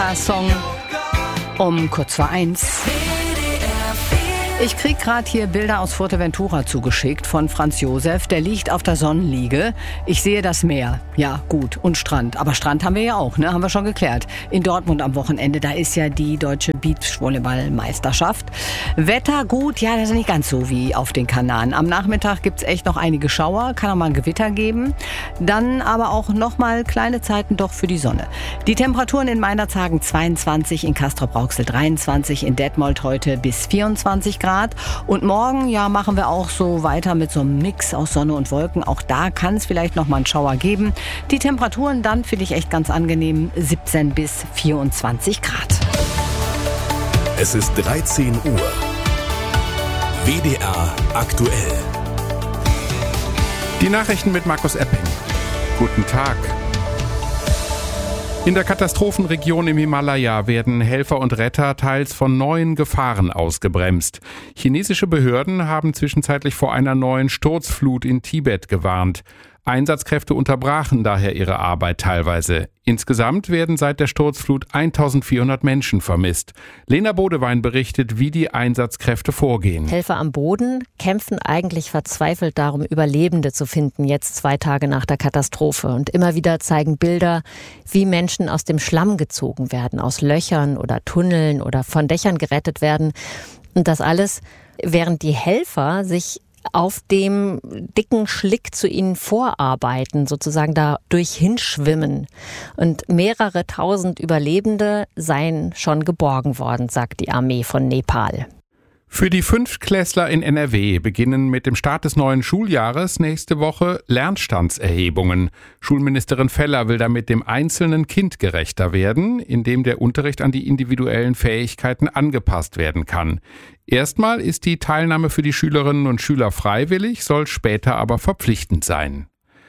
Song um kurz vor 1. Ich krieg gerade hier Bilder aus Fuerteventura zugeschickt von Franz Josef. Der liegt auf der Sonnenliege. Ich sehe das Meer. Ja, gut. Und Strand. Aber Strand haben wir ja auch, ne? Haben wir schon geklärt. In Dortmund am Wochenende, da ist ja die deutsche Beachvolleyball-Meisterschaft. Wetter gut, ja, das ist nicht ganz so wie auf den Kanaren. Am Nachmittag gibt's echt noch einige Schauer. Kann auch mal ein Gewitter geben. Dann aber auch noch mal kleine Zeiten doch für die Sonne. Die Temperaturen in Meinerzhagen 22, in Castrop-Rauxel 23, in Detmold heute bis 24 Grad. Und morgen, ja, machen wir auch so weiter mit so einem Mix aus Sonne und Wolken. Auch da kann es vielleicht noch mal einen Schauer geben. Die Temperaturen dann finde ich echt ganz angenehm, 17 bis 24 Grad. Es ist 13 Uhr. WDR aktuell. Die Nachrichten mit Markus Epping. Guten Tag. In der Katastrophenregion im Himalaya werden Helfer und Retter teils von neuen Gefahren ausgebremst. Chinesische Behörden haben zwischenzeitlich vor einer neuen Sturzflut in Tibet gewarnt. Einsatzkräfte unterbrachen daher ihre Arbeit teilweise. Insgesamt werden seit der Sturzflut 1400 Menschen vermisst. Lena Bodewein berichtet, wie die Einsatzkräfte vorgehen. Helfer am Boden kämpfen eigentlich verzweifelt darum, Überlebende zu finden, jetzt 2 Tage nach der Katastrophe. Und immer wieder zeigen Bilder, wie Menschen aus dem Schlamm gezogen werden, aus Löchern oder Tunneln oder von Dächern gerettet werden. Und das alles, während die Helfer sich auf dem dicken Schlick zu ihnen vorarbeiten, sozusagen dadurch hinschwimmen. Und mehrere tausend Überlebende seien schon geborgen worden, sagt die Armee von Nepal. Für die Fünftklässler in NRW beginnen mit dem Start des neuen Schuljahres nächste Woche Lernstandserhebungen. Schulministerin Feller will damit dem einzelnen Kind gerechter werden, indem der Unterricht an die individuellen Fähigkeiten angepasst werden kann. Erstmal ist die Teilnahme für die Schülerinnen und Schüler freiwillig, soll später aber verpflichtend sein.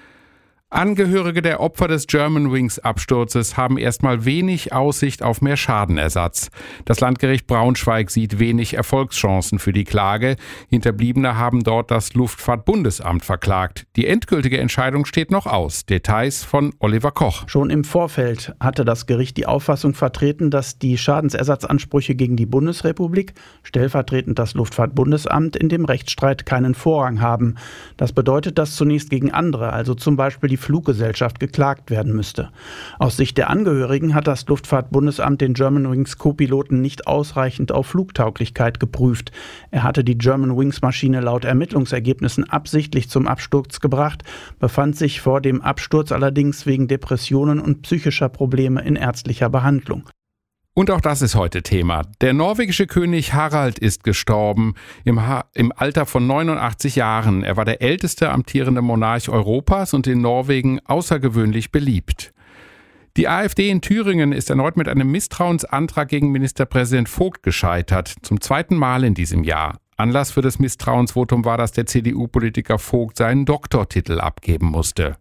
Angehörige der Opfer des Germanwings-Absturzes haben erstmal wenig Aussicht auf mehr Schadenersatz. Das Landgericht Braunschweig sieht wenig Erfolgschancen für die Klage. Hinterbliebene haben dort das Luftfahrtbundesamt verklagt. Die endgültige Entscheidung steht noch aus. Details von Oliver Koch. Schon im Vorfeld hatte das Gericht die Auffassung vertreten, dass die Schadensersatzansprüche gegen die Bundesrepublik, stellvertretend das Luftfahrtbundesamt, in dem Rechtsstreit keinen Vorrang haben. Das bedeutet, dass zunächst gegen andere, also zum Beispiel die Fluggesellschaft, geklagt werden müsste. Aus Sicht der Angehörigen hat das Luftfahrtbundesamt den Germanwings Co-Piloten nicht ausreichend auf Flugtauglichkeit geprüft. Er hatte die Germanwings-Maschine laut Ermittlungsergebnissen absichtlich zum Absturz gebracht, befand sich vor dem Absturz allerdings wegen Depressionen und psychischer Probleme in ärztlicher Behandlung. Und auch das ist heute Thema. Der norwegische König Harald ist gestorben im Alter von 89 Jahren. Er war der älteste amtierende Monarch Europas und in Norwegen außergewöhnlich beliebt. Die AfD in Thüringen ist erneut mit einem Misstrauensantrag gegen Ministerpräsident Vogt gescheitert, zum 2. Mal in diesem Jahr. Anlass für das Misstrauensvotum war, dass der CDU-Politiker Vogt seinen Doktortitel abgeben musste.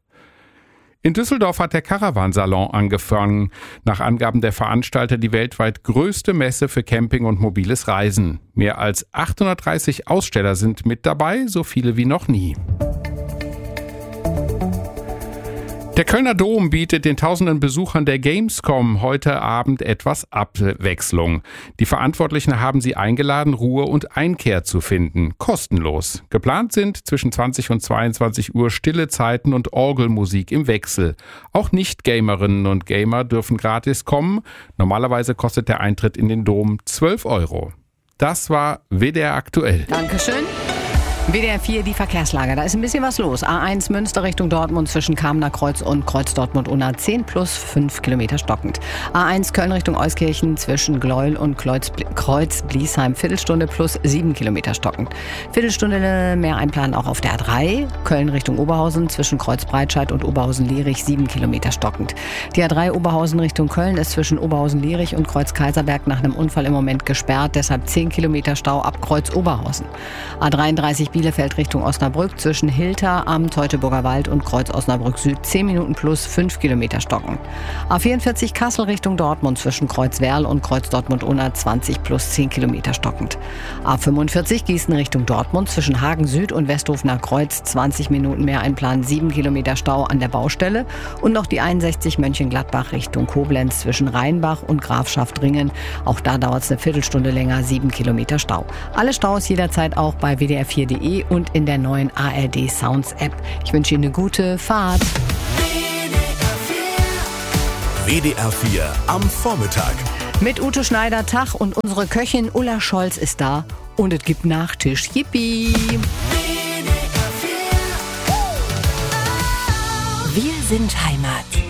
In Düsseldorf hat der Caravansalon angefangen. Nach Angaben der Veranstalter die weltweit größte Messe für Camping und mobiles Reisen. Mehr als 830 Aussteller sind mit dabei, so viele wie noch nie. Der Kölner Dom bietet den tausenden Besuchern der Gamescom heute Abend etwas Abwechslung. Die Verantwortlichen haben sie eingeladen, Ruhe und Einkehr zu finden. Kostenlos. Geplant sind zwischen 20 und 22 Uhr stille Zeiten und Orgelmusik im Wechsel. Auch Nicht-Gamerinnen und Gamer dürfen gratis kommen. Normalerweise kostet der Eintritt in den Dom 12 €. Das war WDR aktuell. Dankeschön. WDR 4, die Verkehrslage. Da ist ein bisschen was los. A1 Münster Richtung Dortmund zwischen Kamener Kreuz und Kreuz Dortmund-Unna 10 plus 5 Kilometer stockend. A1 Köln Richtung Euskirchen zwischen Gleuel und Kreuz Bliesheim Viertelstunde plus 7 Kilometer stockend. Viertelstunde mehr einplanen auch auf der A3 Köln Richtung Oberhausen zwischen Kreuz Breitscheid und Oberhausen-Lierich 7 Kilometer stockend. Die A3 Oberhausen Richtung Köln ist zwischen Oberhausen-Lierich und Kreuz Kaiserberg nach einem Unfall im Moment gesperrt. Deshalb 10 Kilometer Stau ab Kreuz Oberhausen. A33 Bielefeld Richtung Osnabrück zwischen Hilter am Teutoburger Wald und Kreuz Osnabrück Süd 10 Minuten plus 5 Kilometer stocken. A44 Kassel Richtung Dortmund zwischen Kreuz Werl und Kreuz Dortmund-Unna 20 plus 10 Kilometer stockend. A45 Gießen Richtung Dortmund zwischen Hagen Süd und Westhofener Kreuz 20 Minuten mehr einplanen, 7 Kilometer Stau an der Baustelle. Und noch die 61 Mönchengladbach Richtung Koblenz zwischen Rheinbach und Grafschaft-Ringen. Auch da dauert es eine Viertelstunde länger, 7 Kilometer Stau. Alle Staus jederzeit auch bei wdr4.de und in der neuen ARD Sounds App. Ich wünsche Ihnen eine gute Fahrt. WDR 4 am Vormittag. Mit Ute Schneider-Tach und unsere Köchin Ulla Scholz ist da. Und es gibt Nachtisch. Yippie! Wir sind Heimat.